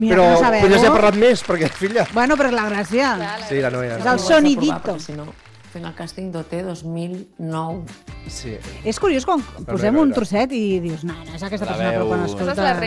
Mira, Però que no sabeu. podries haver parlat més, perquè, filla... Bueno, però és la gràcia. Sí, la noia. És el sonidito. Si no, fent el càsting d'OT 2009. Sí. És curiós quan no posem era un gaire. trosset i dius, no, és aquesta La persona, però quan veu- escolta... Poses la